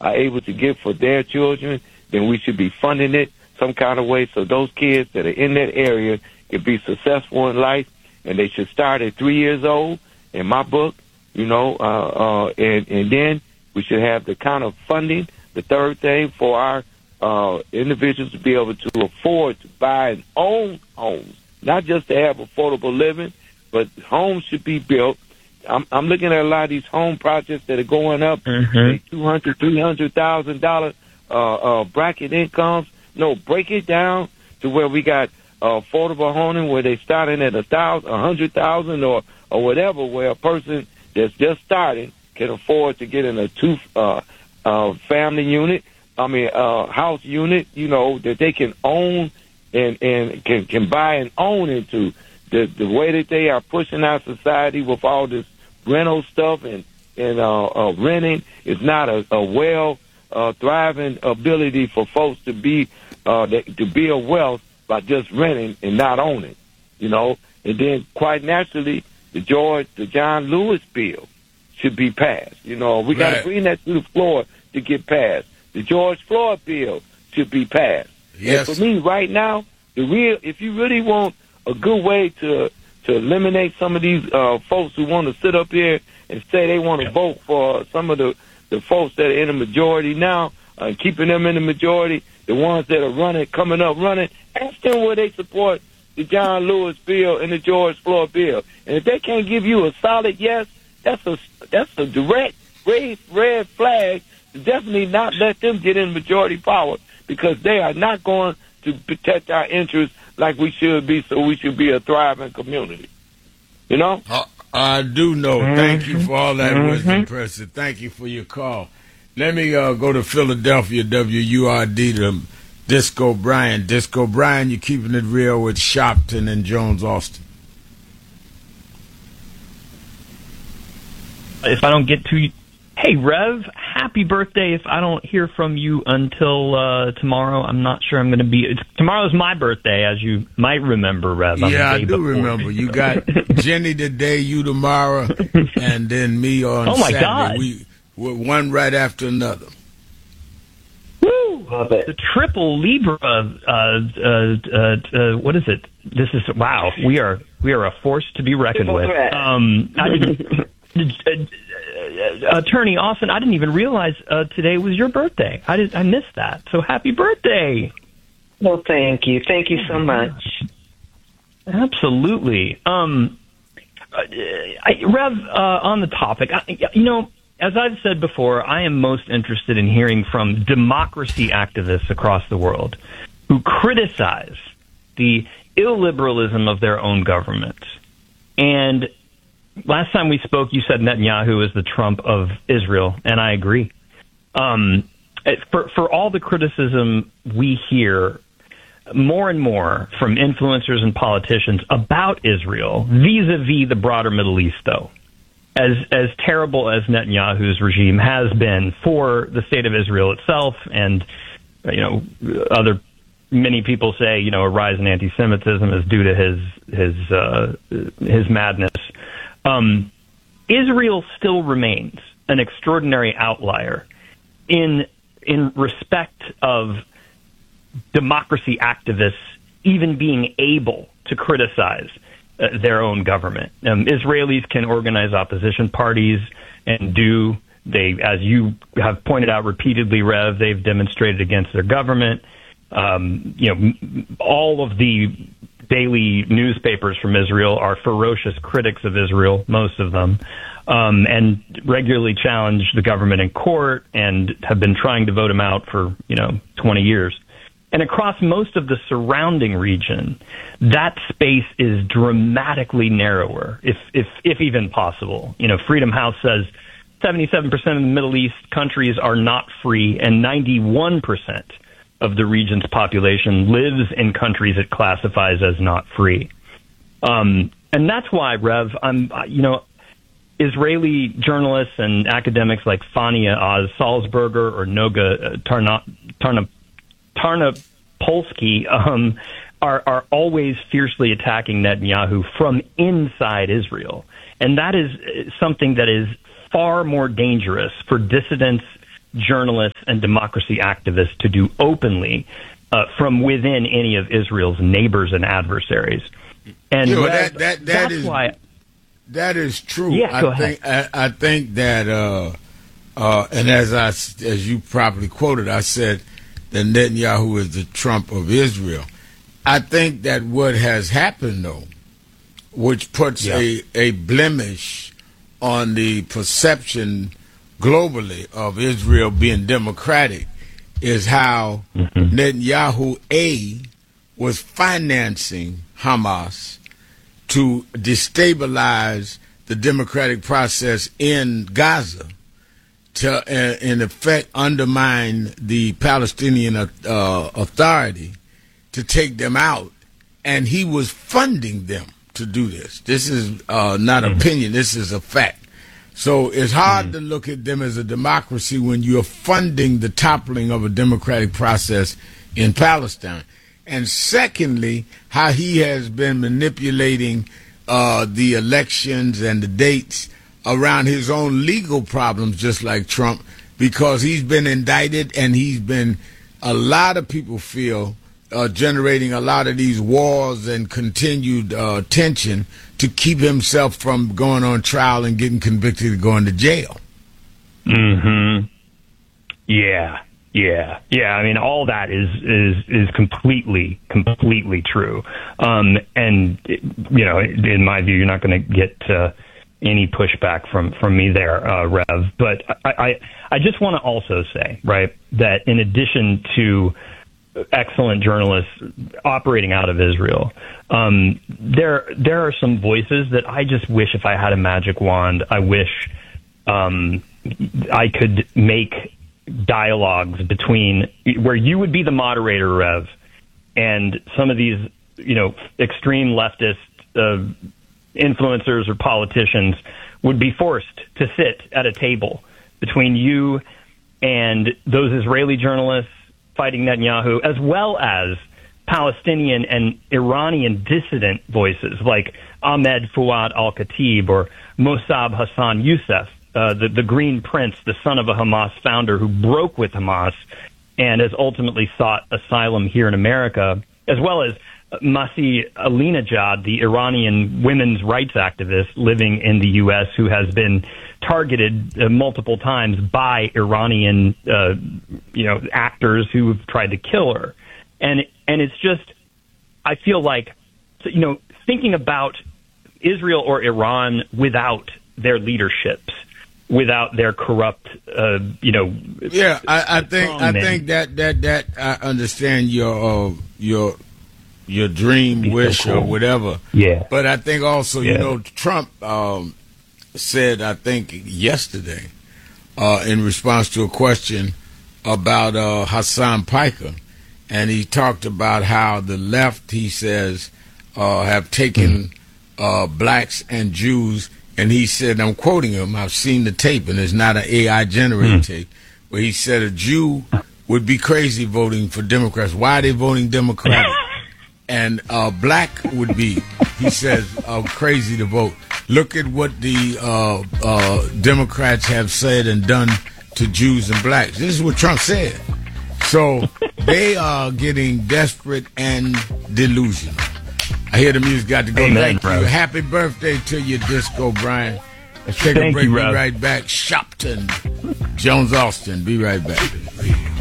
are able to get for their children, then we should be funding it some kind of way so those kids that are in that area can be successful in life, and they should start at 3 years old, in my book, and then we should have the kind of funding, the third thing, for our individuals to be able to afford to buy and own homes, not just to have affordable living, but homes should be built. I'm looking at a lot of these home projects that are going up, $200,000, $300,000 bracket incomes. No, break it down to where we got affordable housing where they starting at $100,000, $100,000 or whatever, where a person that's just starting can afford to get in a family unit. House unit, that they can own and can buy and own into. The way that they are pushing our society with all this rental stuff and renting is not a thriving ability for folks to be a wealth by just renting and not owning, And then quite naturally, the John Lewis bill should be passed. We got to bring that to the floor to get passed. The George Floyd bill should be passed. Yes. And for me, right now, if you really want a good way to eliminate some of these folks who want to sit up here and say they want to vote for some of the folks that are in the majority now, keeping them in the majority, the ones that are coming up running, ask them where they support the John Lewis bill and the George Floyd bill. And if they can't give you a solid yes, that's a direct red flag to definitely not let them get in majority power, because they are not going to protect our interests like we should be, so we should be a thriving community. I do know. Thank you for all that wisdom, President. Thank you for your call. Let me go to Philadelphia, WURD, to Disco Brian. Disco Brian, you're keeping it real with Shopton and Jones Austin. If I don't get to you, hey, Rev, happy birthday. If I don't hear from you until tomorrow, I'm not sure I'm going to be. Tomorrow's my birthday, as you might remember, Rev. I do remember. You got Jenny today, you tomorrow, and then me on oh my Saturday. God. We're one right after another. Woo! Love it. The triple Libra, what is it? This is, wow, we are a force to be reckoned with. Attorney Austin, I didn't even realize today was your birthday. I missed that. So happy birthday. Well, thank you. Thank you so much. Absolutely. Rev, on the topic, as I've said before, I am most interested in hearing from democracy activists across the world who criticize the illiberalism of their own government. And last time we spoke, you said Netanyahu is the Trump of Israel, and I agree. For all the criticism we hear more and more from influencers and politicians about Israel vis-a-vis the broader Middle East, though, as terrible as Netanyahu's regime has been for the state of Israel itself, and many people say a rise in anti-Semitism is due to his madness. Israel still remains an extraordinary outlier in respect of democracy activists even being able to criticize their own government. Israelis can organize opposition parties and they, as you have pointed out repeatedly, Rev, they've demonstrated against their government. All of the daily newspapers from Israel are ferocious critics of Israel, most of them, and regularly challenge the government in court and have been trying to vote him out for 20 years. And across most of the surrounding region, that space is dramatically narrower, if even possible. Freedom House says 77% of the Middle East countries are not free, and 91% of the region's population lives in countries it classifies as not free. And that's why, Rev, Israeli journalists and academics like Fania Oz-Salzberger or Noga Tarnopolsky are always fiercely attacking Netanyahu from inside Israel. And that is something that is far more dangerous for dissidents journalists and democracy activists to do openly from within any of Israel's neighbors and adversaries. And that is true. Yeah, go ahead. I think that, and as you properly quoted, I said that Netanyahu is the Trump of Israel. I think that what has happened, though, which puts a blemish on the perception globally of Israel being democratic, is how Netanyahu, was financing Hamas to destabilize the democratic process in Gaza, to, in effect, undermine the Palestinian Authority, to take them out, and he was funding them to do this. This is not opinion, this is a fact. So it's hard to look at them as a democracy when you're funding the toppling of a democratic process in Palestine. And secondly, how he has been manipulating the elections and the dates around his own legal problems, just like Trump, because he's been indicted and he's been, a lot of people feel, generating a lot of these wars and continued tension to keep himself from going on trial and getting convicted and going to jail. Yeah. I mean, all that is completely true. And you know, in my view, you're not going to get any pushback from me there, Rev. But I just want to also say, right, that in addition to excellent journalists operating out of Israel, there are some voices that I just wish, if I had a magic wand, I wish I could make dialogues between where you would be the moderator, Rev, and some of these, you know, extreme leftist influencers or politicians would be forced to sit at a table between you and those Israeli journalists fighting Netanyahu, as well as Palestinian and Iranian dissident voices like Ahmed Fuad al-Khatib or Mossab Hassan Youssef, the Green Prince, the son of a Hamas founder who broke with Hamas and has ultimately sought asylum here in America, as well as Masih Alinejad, the Iranian women's rights activist living in the U.S., who has been targeted multiple times by Iranian, actors who have tried to kill her. And it's just, I feel like, you know, thinking about Israel or Iran without their leaderships, without their corrupt, Yeah, I think that I understand your dream, wish, or whatever. Yeah. But I think also, you know, Trump said, I think yesterday, in response to a question about Hassan Piker, and he talked about how the left, he says, have taken blacks and Jews, and he said, I'm quoting him, I've seen the tape, and it's not an AI generated tape, where he said a Jew would be crazy voting for Democrats. Why are they voting Democratic? And black would be, he says, crazy to vote. Look at what the Democrats have said and done to Jews and blacks. This is what Trump said. So they are getting desperate and delusional. I hear the music got to go. Amen, Thank you. Happy birthday to you, Disco Brian. Let's take a break. Be right back. Shopton, Jones Austin. Be right back.